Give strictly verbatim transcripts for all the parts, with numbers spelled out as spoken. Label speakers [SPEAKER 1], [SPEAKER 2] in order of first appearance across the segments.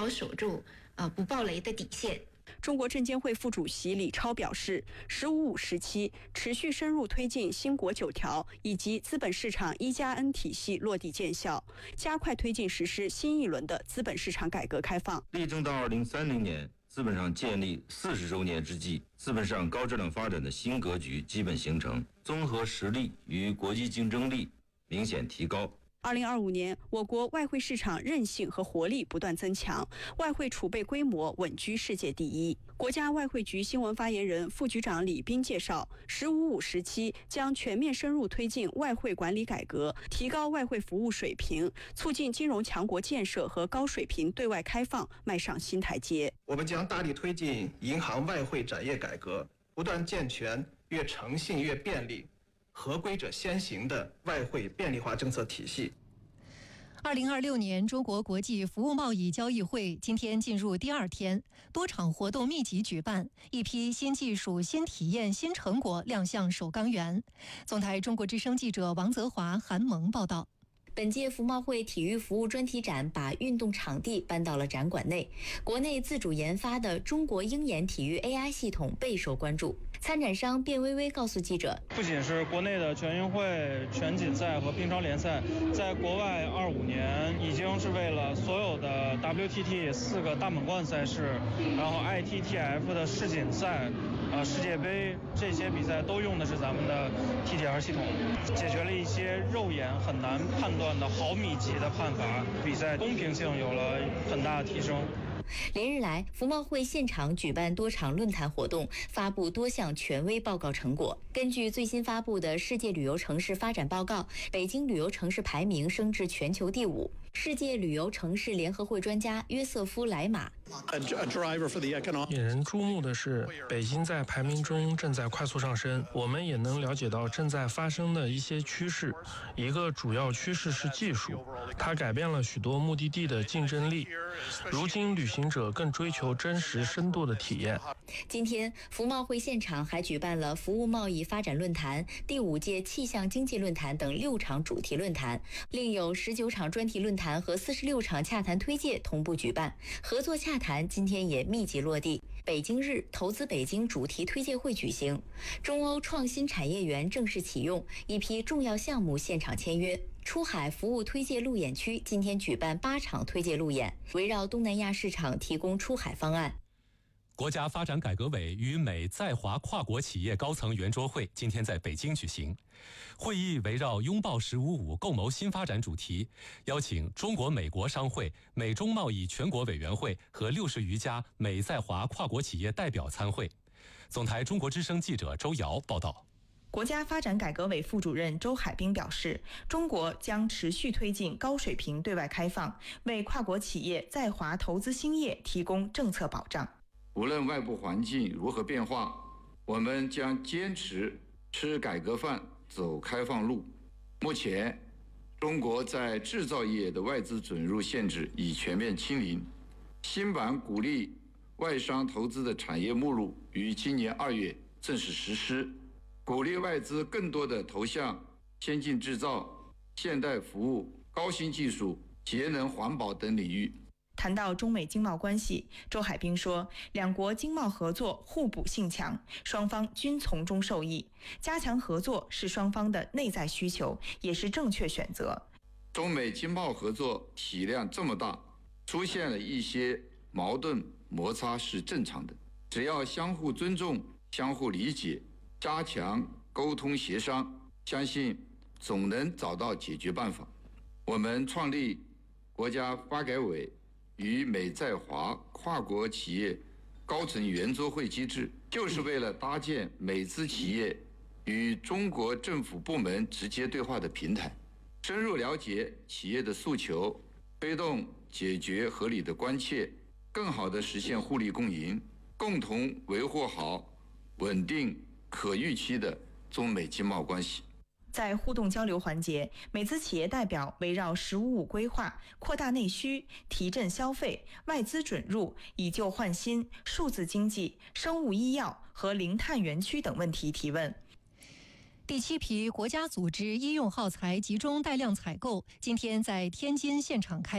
[SPEAKER 1] 守住呃不爆雷的底线。
[SPEAKER 2] 中国证监会副主席李超表示，十五五时期持续深入推进新国九条以及资本市场一加 N 体系落地见效，加快推进实施新一轮的资本市场改革开放。
[SPEAKER 3] 力争到二零三零年资本上建立四十周年之际，资本市场高质量发展的新格局基本形成，综合实力与国际竞争力明显提高。
[SPEAKER 2] 二零二五年，我国外汇市场韧性和活力不断增强，外汇储备规模稳居世界第一。国家外汇局新闻发言人、副局长李斌介绍，十五五时期将全面深入推进外汇管理改革，提高外汇服务水平，促进金融强国建设和高水平对外开放迈上新台阶。
[SPEAKER 4] 我们将大力推进银行外汇展业改革，不断健全越诚信越便利、合规者先行的外汇便利化政策体系。
[SPEAKER 5] 二零二六年中国国际服务贸易交易会今天进入第二天，多场活动密集举办，一批新技术、新体验、新成果亮相首钢园。总台中国之声记者王泽华、韩萌报道。
[SPEAKER 6] 本届服贸会体育服务专题展把运动场地搬到了展馆内，国内自主研发的中国鹰眼体育 A I 系统备受关注。参展商卞微微告诉记者，
[SPEAKER 7] 不仅是国内的全运会、全锦赛和乒超联赛，在国外二五年已经是为了所有的 W T T 四个大满贯赛事，然后 I T T F 的世锦赛、呃世界杯这些比赛都用的是咱们的 T T R 系统，解决了一些肉眼很难判断的毫米级的判罚，比赛公平性有了很大的提升。
[SPEAKER 6] 连日来，服贸会现场举办多场论坛活动，发布多项权威报告成果。根据最新发布的世界旅游城市发展报告，北京旅游城市排名升至全球第五。世界旅游城市联合会专家约瑟夫·莱马，
[SPEAKER 8] 引人注目的是，北京在排名中正在快速上升。我们也能了解到正在发生的一些趋势。一个主要趋势是技术，它改变了许多目的地的竞争力。如今，旅行者更追求真实深度的体验。
[SPEAKER 6] 今天，服贸会现场还举办了服务贸易发展论坛、第五届气象经济论坛等六场主题论坛，另有十九场专题论坛和四十六场洽谈推介同步举办。合作洽谈今天也密集落地。北京日投资北京主题推介会举行，中欧创新产业园正式启用，一批重要项目现场签约。出海服务推介路演区今天举办八场推介路演，围绕东南亚市场提供出海方案。
[SPEAKER 9] 国家发展改革委与美在华跨国企业高层圆桌会今天在北京举行。会议围绕拥抱十五五共谋新发展主题，邀请中国美国商会、美中贸易全国委员会和六十余家美在华跨国企业代表参会。总台中国之声记者周瑶报道。
[SPEAKER 10] 国家发展改革委副主任周海滨表示，中国将持续推进高水平对外开放，为跨国企业在华投资兴业提供政策保障。
[SPEAKER 11] 无论外部环境如何变化，我们将坚持吃改革饭、走开放路。目前，中国在制造业的外资准入限制已全面清零，新版鼓励外商投资的产业目录于今年二月正式实施，鼓励外资更多的投向先进制造、现代服务、高新技术、节能环保等领域。
[SPEAKER 10] 谈到中美经贸关系，周海滨说，两国经贸合作互补性强，双方均从中受益，加强合作是双方的内在需求，也是正确选择。
[SPEAKER 11] 中美经贸合作体量这么大，出现了一些矛盾摩擦是正常的，只要相互尊重、相互理解，加强沟通协商，相信总能找到解决办法。我们创立国家发改委与美在华跨国企业高层圆桌会机制，就是为了搭建美资企业与中国政府部门直接对话的平台，深入了解企业的诉求，推动解决合理的关切，更好地实现互利共赢，共同维护好稳定可预期的中美经贸关系。
[SPEAKER 10] 在互动交流环节，美资企业代表围绕“十五五”规划、扩大内需、提振消费、外资准入、以旧换新、数字经济、生物医药和零碳园区等问题提问。
[SPEAKER 5] 第七批国家组织医用耗材集中带量采购今天在天津现场开标。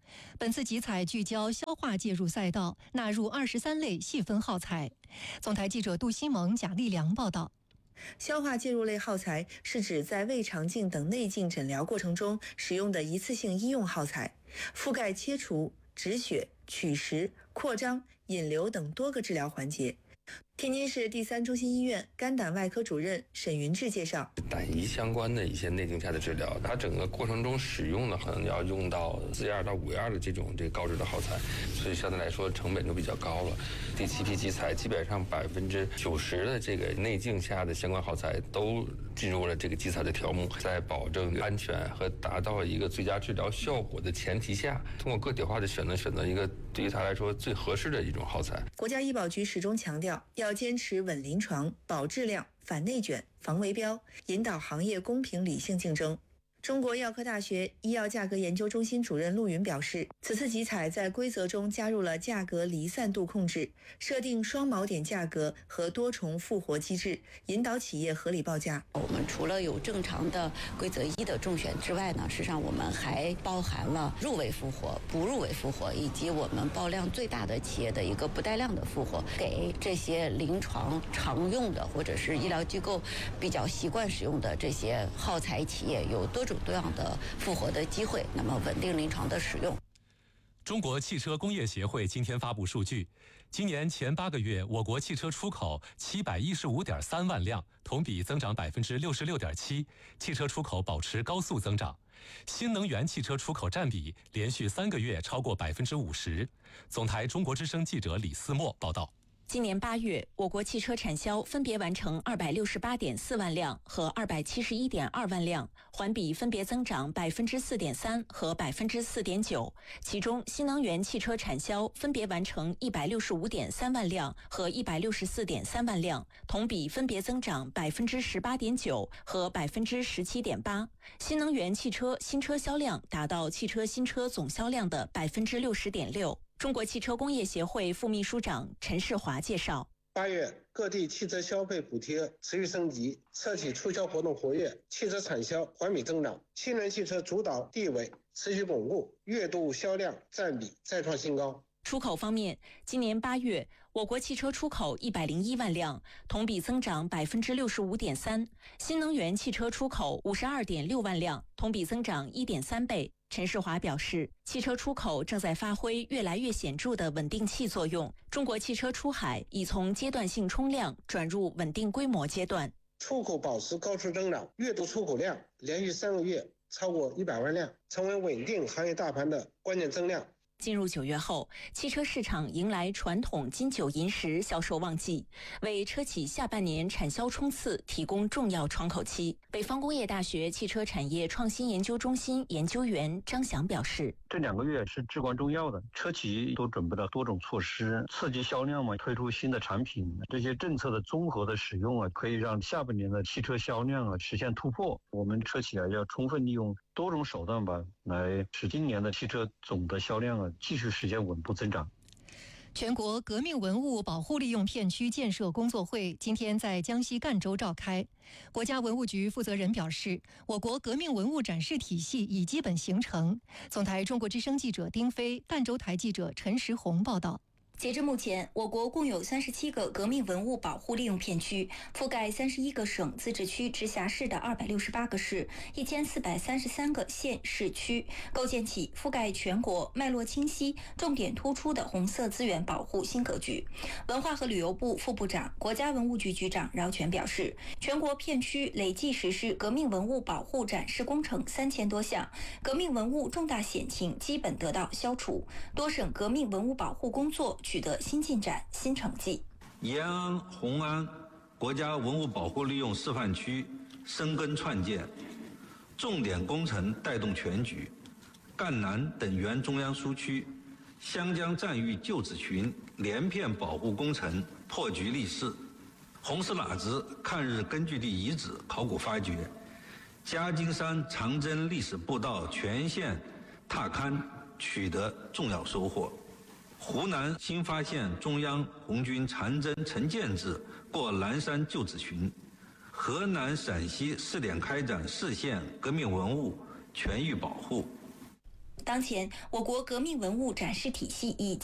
[SPEAKER 5] 本次集采聚焦消化介入赛道，纳入二十三类细分耗材。总台记者杜新萌、贾立良报道。
[SPEAKER 12] 消化介入类耗材是指在胃肠镜等内镜诊疗过程中使用的一次性医用耗材，覆盖切除、止血、取食、扩张、引流等多个治疗环节。天津市第三中心医院肝胆外科主任沈云志介绍，
[SPEAKER 13] 胆胰相关的一些内镜下的治疗，它整个过程中使用呢，可能要用到四样到五样的这种这个高质的耗材，所以相对来说成本就比较高了。第七批集采基本上百分之九十的这个内镜下的相关耗材都进入了这个集采的条目，在保证安全和达到一个最佳治疗效果的前提下，通过个体化的选择选择一个对于他来说最合适的一种耗材。
[SPEAKER 12] 国家医保局始终强调，要坚持稳临床、保质量、反内卷、防围标，引导行业公平理性竞争。中国药科大学医药价格研究中心主任陆云表示，此次集采在规则中加入了价格离散度控制，设定双锚点价格和多重复活机制，引导企业合理报价。
[SPEAKER 14] 我们除了有正常的规则一的中选之外呢，实际上我们还包含了入围复活、不入围复活，以及我们报量最大的企业的一个不带量的复活，给这些临床常用的或者是医疗机构比较习惯使用的这些耗材企业有多种多样的复活的机会，那么稳定临床的使用。
[SPEAKER 9] 中国汽车工业协会今天发布数据，今年前八个月，我国汽车出口七百一十五点三万辆，同比增长百分之六十六点七，汽车出口保持高速增长。新能源汽车出口占比连续三个月超过百分之五十。总台中国之声记者李思墨报道。
[SPEAKER 2] 今年八月，我国汽车产销分别完成二百六十八点四万辆和二百七十一点二万辆，环比分别增长百分之四点三和百分之四点九。其中，新能源汽车产销分别完成一百六十五点三万辆和一百六十四点三万辆，同比分别增长百分之十八点九和百分之十七点八。新能源汽车新车销量达到汽车新车总销量的百分之六十点六。中国汽车工业协会副秘书长陈世华介绍，
[SPEAKER 15] 八月各地汽车消费补贴持续升级，车企促销活动活跃，汽车产销环比增长，新能源汽车主导地位持续巩固，月度销量占比再创新高。
[SPEAKER 2] 出口方面，今年八月，我国汽车出口一百零一万辆，同比增长百分之六十五点三；新能源汽车出口五十二点六万辆，同比增长一点三倍。陈世华表示，汽车出口正在发挥越来越显著的稳定器作用，中国汽车出海已从阶段性冲量转入稳定规模阶段。
[SPEAKER 15] 出口保持高速增长，月度出口量连续三个月超过一百万辆，成为稳定行业大盘的关键增量。
[SPEAKER 2] 进入九月后，汽车市场迎来传统金九银十销售旺季，为车企下半年产销冲刺提供重要窗口期。北方工业大学汽车产业创新研究中心研究员张翔表示，
[SPEAKER 16] 这两个月是至关重要的，车企都准备了多种措施，刺激销量嘛，推出新的产品，这些政策的综合的使用啊，可以让下半年的汽车销量啊实现突破。我们车企啊要充分利用多种手段吧，来使今年的汽车总的销量啊继续实现稳步增长。
[SPEAKER 5] 全国革命文物保护利用片区建设工作会今天在江西赣州召开。国家文物局负责人表示，我国革命文物展示体系已基本形成。总台中国之声记者丁飞、赣州台记者陈石红报道。
[SPEAKER 17] 截至目前，我国共有三十七个革命文物保护利用片区，覆盖三十一个省、自治区、直辖市的二百六十八个市、一千四百三十三个县市区，构建起覆盖全国、脉络清晰、重点突出的红色资源保护新格局。文化和旅游部副部长、国家文物局局长饶全表示，全国片区累计实施革命文物保护展示工程三千多项，革命文物重大险情基本得到消除，多省革命文物保护工作取得新进展、新成绩。
[SPEAKER 3] 延安、红安国家文物保护利用示范区深耕创建，重点工程带动全局。赣南等原中央苏区、湘江战役旧址群连片保护工程破局立誓，红石喇子抗日根据地遗址考古发掘，嘉金山长征历史步道全线踏勘取得重要收获。湖南新发现中央红军长征陈建制过南山旧址群，河南、陕西试点开展市县革命文物全域保护。
[SPEAKER 17] 当前，我国革命文物展示体系已